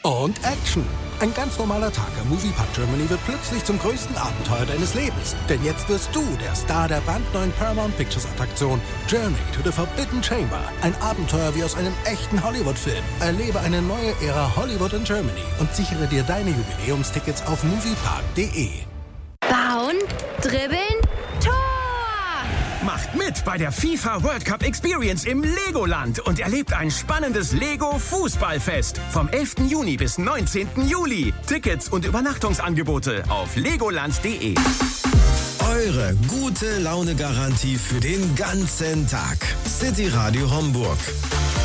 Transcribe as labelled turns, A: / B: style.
A: Und Action. Ein ganz normaler Tag am Moviepark Germany wird plötzlich zum größten Abenteuer deines Lebens. Denn jetzt wirst du der Star der brandneuen Paramount Pictures Attraktion Journey to the Forbidden Chamber. Ein Abenteuer wie aus einem echten Hollywood-Film. Erlebe eine neue Ära Hollywood in Germany und sichere dir deine Jubiläumstickets auf moviepark.de.
B: Bauen, dribbeln, Tor!
C: Macht mit bei der FIFA World Cup Experience im Legoland und erlebt ein spannendes Lego-Fußballfest vom 11. Juni bis 19. Juli. Tickets und Übernachtungsangebote auf legoland.de.
D: Eure gute Laune-Garantie für den ganzen Tag. City Radio Homburg.